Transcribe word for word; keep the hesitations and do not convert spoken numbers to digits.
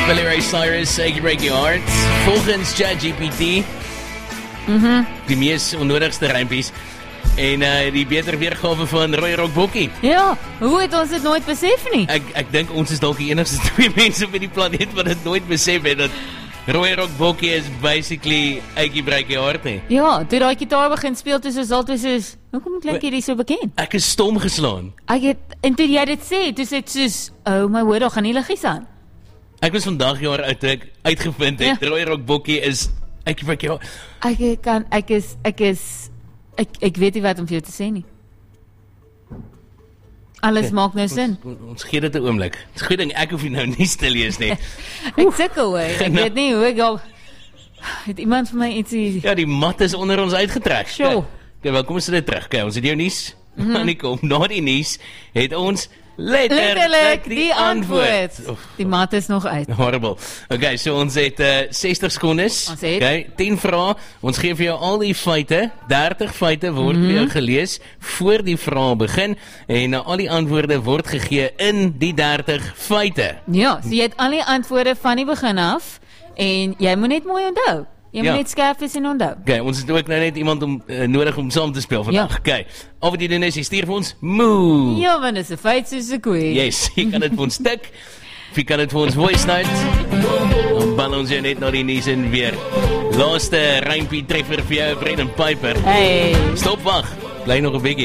Billy Ray Cyrus, Achy Breaky Heart. Volgens ChatGPT, Mhm. die mees onnodigste rympies. En uh, die beter weergawe van Roy Rock Bokkie. Ja, hoe het ons dit nooit besef nie? Ek, ek dink ons is dalk die enigste twee mense op die planeet wat dit nooit besef het, dat Roy Rock Bokkie is basically Achy Breaky Heart nie. Ja, toe daai gitaar begin speel, toe soos altyd soos, hoekom klink hierdie so bekend? Ek is stom geslaan. Ek het, en toe jy dit sê, toe sê dit soos, oh my word, daar gaan nie liggies aan. Ek was vandag jaar uit ek uitgevind het, Ja. Roy Rock Bokkie is Achy Breaky Heart. Ek kan, ek is, ek is, ek, ek weet nie wat om vir jou te sê nie. Alles Okay, maak nou sin. Ons, ons gee dit 'n oomblik. Het is goed ding, ek hoef nie nou nuus te lees nie. Ek sukkel hoor, ek Genau. weet nie hoe ek al, het iemand vir my ietsie, Ja, die mat is onder ons uitgetrek. Sjoe. Okay, okay, wel, kom ons sit dit terug. Okay, ons het jou nuus. Mm Mhm. -hmm. kom, na die nuus het ons letterlik letterlik die antwoord. Oef, Die mat is nog uit. horrible. Okay, so ons het uh, sestig sekondes. Ons het. Okay, tien vrae. Ons gee vir jou al die feite. dertig feite word Mhm. vir jou gelees voor die vrae begin en uh, al die antwoorde word gegee in die dertig feite. Ja, so jy het al die antwoorde van die begin af, en jy moet net mooi onthou. Jy moet Ja. net skerp wees en onthou. Okay, ons het ook nou net iemand om uh, nodig om saam te speel vandag. Ja. Okay. Al wat jy doen is jy stuur vir ons moo. Ja, want dit is 'n feit soos 'n koei. Yes, jy kan dit vir ons tik. Of jy kan dit vir ons voice note. Dan bel ons jou net na die nuus en weer. Laaste rympie treffer vir jou, Brendan Piper. Hey. Stop, wag. Bly nog 'n bietjie.